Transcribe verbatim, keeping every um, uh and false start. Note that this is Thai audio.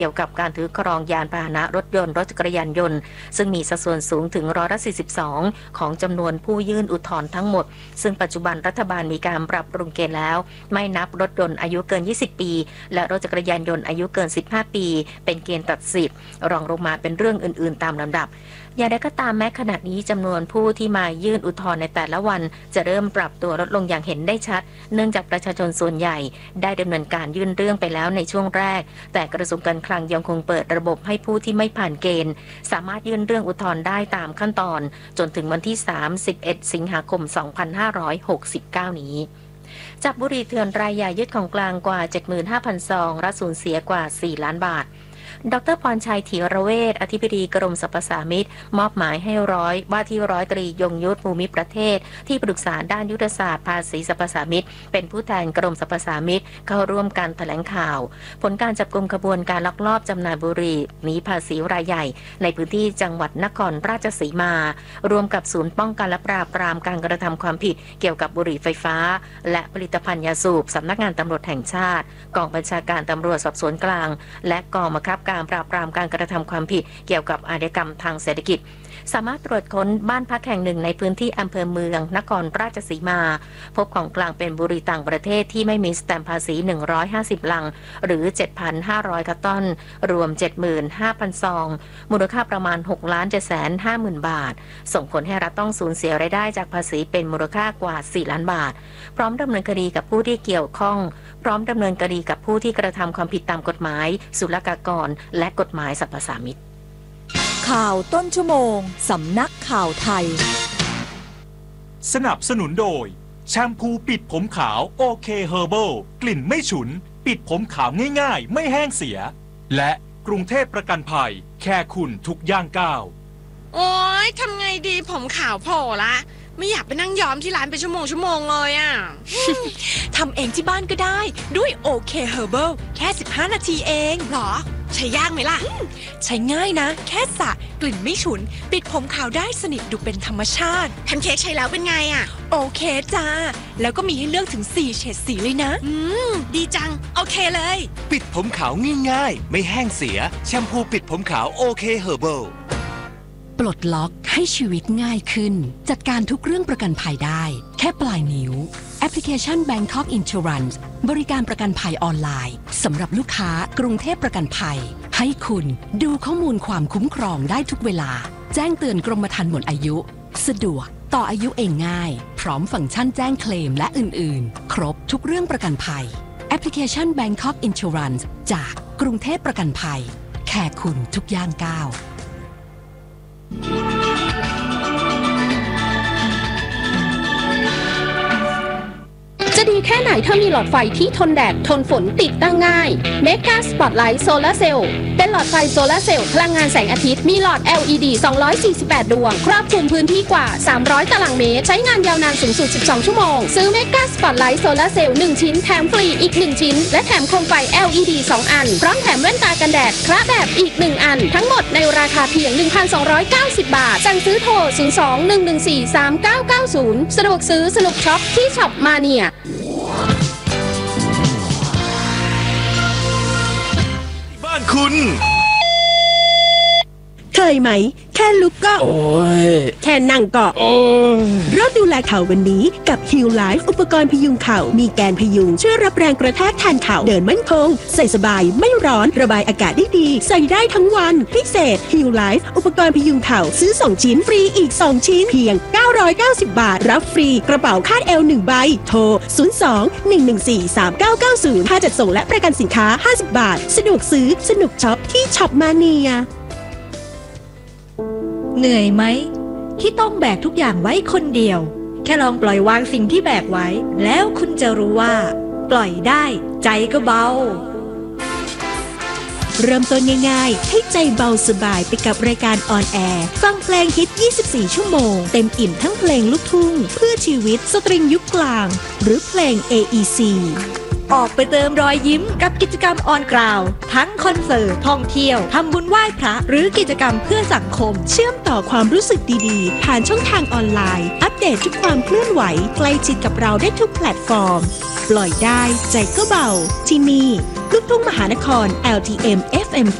เกี่ยวกับการถือครองยานพาหนะรถยนต์รถจักรยานยนต์ซึ่งมีสัดส่วนสูงถึงร้อยละสี่สิบสองของจำนวนผู้ยื่นอุทธรณ์ทั้งหมดซึ่งปัจจุบันรัฐบาลมีการปรับปรุงเกณฑ์แล้วไม่นับรถยนต์อายุเกินยี่สิบปีและรถจักรยานยนต์อายุเกินสิบห้าปีเป็นเกณฑ์ตัดสิทธิ์รองลงมาเป็นเรื่องอื่นๆตามลำดับอย่างไรก็ตามแม้ขณะนี้จำนวนผู้ที่มายื่นอุทธรณ์ในแต่ละวันจะเริ่มปรับตัวลดลงอย่างเห็นได้ชัดเนื่องจากประชาชนส่วนใหญ่ได้ดำเนินการยื่นเรื่องไปแล้วในช่วงแรกแต่กระทรวงการคลังยังคงเปิดระบบให้ผู้ที่ไม่ผ่านเกณฑ์สามารถยื่นเรื่องอุทธรณ์ได้ตามขั้นตอนจนถึงวันที่สามสิบเอ็ดสิงหาคมสองพันห้าร้อยหกสิบเก้านี้จับบุหรี่เถื่อนรายใหญ่ยึดของกลางกว่า เจ็ดหมื่นห้าพัน ซองและสูญเสียกว่าสี่ล้านบาทดร.พรชัย ธีรเวชอธิบดีกรมสรรพสามิตมอบหมายให้ร้อยว่าที่ร้อยตรียงยุทธภูมิประเทศที่ปรึกษาด้านยุทธศาสตร์ภาษีสรรพสามิตเป็นผู้แทนกรมสรรพสามิตเข้าร่วมการแถลงข่าวผลการจับกุมขบวนการลักลอบจำหน่ายบุหรี่หนีภาษีรายใหญ่ในพื้นที่จังหวัดนครราชสีมารวมกับศูนย์ป้องกันและปราบปรามการกระทำความผิดเกี่ยวกับบุหรี่ไฟฟ้าและผลิตภัณฑ์ยาสูบสำนักงานตำรวจแห่งชาติกองบัญชาการตำรวจสอบสวนกลางและกองบังคับการปราบปรามการกระทำความผิดเกี่ยวกับอาชญากรรมทางเศรษฐกิจสามารถตรวจค้นบ้านพักแห่งหนึ่งในพื้นที่อำเภอเมืองนครราชสีมาพบของกลางเป็นบุหรี่ต่างประเทศที่ไม่มีสแตมป์ภาษีหนึ่งร้อยห้าสิบลังหรือ เจ็ดพันห้าร้อย กระต้นรวม เจ็ดหมื่นห้าพัน ซองมูลค่าประมาณ หกล้านเจ็ดแสนห้าหมื่น บาทส่งผลให้รัฐต้องสูญเสียรายได้จากภาษีเป็นมูลค่ากว่าสี่ล้านบาทพร้อมดำเนินคดีกับผู้ที่เกี่ยวข้องพร้อมดำเนินคดีกับผู้ที่กระทำความผิดตามกฎหมายศุลกากรและกฎหมายสรรพสามิตข่าวต้นชั่วโมงสำนักข่าวไทยสนับสนุนโดยแชมพูปิดผมขาวโอเคเฮอร์เบิลกลิ่นไม่ฉุนปิดผมขาวง่ายๆไม่แห้งเสียและกรุงเทพประกันภัยแค่คุณทุกย่างก้าวโอ๊ยทำไงดีผมขาวโผล่ละไม่อยากไปนั่งย้อมที่ร้านเป็นชั่วโมงชั่วโมงเลยอ่ะทำเองที่บ้านก็ได้ด้วยโอเคเฮอร์เบิลแค่สิบห้านาทีเองหรอใช้ยากไหมล่ะใช้ง่ายนะแค่สระกลิ่นไม่ฉุนปิดผมขาวได้สนิทดูเป็นธรรมชาติแพนเค้กใช้แล้วเป็นไงอ่ะโอเคจ้าแล้วก็มีให้เลือกถึงสี่เฉดสีเลยนะอืมดีจังโอเคเลยปิดผมขาวง่ายๆไม่แห้งเสียแชมพูปิดผมขาวโอเคเฮอร์เบิลปลดล็อกให้ชีวิตง่ายขึ้นจัดการทุกเรื่องประกันภัยได้แค่ปลายนิ้วแอปพลิเคชัน Bangkok Insurance บริการประกันภัยออนไลน์สำหรับลูกค้ากรุงเทพประกันภัยให้คุณดูข้อมูลความคุ้มครองได้ทุกเวลาแจ้งเตือนกรมธรรม์หมดอายุสะดวกต่ออายุเองง่ายพร้อมฟังก์ชันแจ้งเคลมและอื่นๆครบทุกเรื่องประกันภัยแอปพลิเคชัน Bangkok Insurance จากกรุงเทพประกันภัยแค่คุณทุกย่างก้าวจะดีแค่ไหนถ้ามีหลอดไฟที่ทนแดดทนฝนติดตั้งง่าย Mega Spotlight Solar Cell เป็นหลอดไฟโซลาร์เซลล์พลังงานแสงอาทิตย์มีหลอด แอล อี ดี สองร้อยสี่สิบแปด ดวงครอบคลุมพื้นที่กว่าสามร้อยตารางเมตรใช้งานยาวนานสูงสุดสิบสองชั่วโมงซื้อ Mega Spotlight Solar Cell หนึ่งชิ้นแถมฟรีอีกหนึ่งชิ้นและแถมโคมไฟ แอล อี ดี สองอันพร้อมแถมแว่นตากันแดดคละแบบอีกหนึ่งอันทั้งหมดในราคาเพียง หนึ่งพันสองร้อยเก้าสิบ บาทสั่งซื้อโทรศูนย์ สอง หนึ่ง หนึ่ง สี่ สาม เก้า เก้า ศูนย์สะดวกซื้อสนุกช็อปที่ช็อปมาเนียบ้านคุณเคยไหมแค่ลุกก็โอ้ยแค่นั่งก็โอ้ยรอดดูแลเข่าวันนี้กับ Heal Life อุปกรณ์พยุงเข่ามีแกนพยุงช่วยรับแรงกระแทกแทนเข่าเดินมั่นคงใส่สบายไม่ร้อนระบายอากาศได้ดีใส่ได้ทั้งวันพิเศษ Heal Life อุปกรณ์พยุงเข่าซื้อสองชิ้นฟรีอีกสองชิ้นเพียงเก้าร้อยเก้าสิบบาทรับฟรีกระเป๋าคาดเอวหนึ่งใบโทรศูนย์ สอง หนึ่ง หนึ่ง สี่ สาม เก้า เก้า ศูนย์ค่าจัดส่งและประกันสินค้าห้าสิบบาทสะดวกซื้อสนุกช็อปที่ช็อปมาเนียเหนื่อยไหมที่ต้องแบกทุกอย่างไว้คนเดียวแค่ลองปล่อยวางสิ่งที่แบกไว้แล้วคุณจะรู้ว่าปล่อยได้ใจก็เบาเริ่มต้นง่ายๆให้ใจเบาสบายไปกับรายการออนแอร์ฟังเพลงฮิตยี่สิบสี่ชั่วโมงเต็มอิ่มทั้งเพลงลูกทุ่งเพื่อชีวิตสตริงยุคกลางหรือเพลง เอ อี ซีออกไปเติมรอยยิ้มกับกิจกรรมออนกราวทั้งคอนเสิร์ตท่องเที่ยวทำบุญไหว้พระหรือกิจกรรมเพื่อสังคมเชื่อมต่อความรู้สึกดีๆผ่านช่องทางออนไลน์อัปเดตทุกความเคลื่อนไหวใกล้ชิดกับเราได้ทุกแพลตฟอร์มปล่อยได้ใจก็เบาที่นี่ลูกทุ่งมหานคร แอล ที เอ็ม เอฟ เอ็ม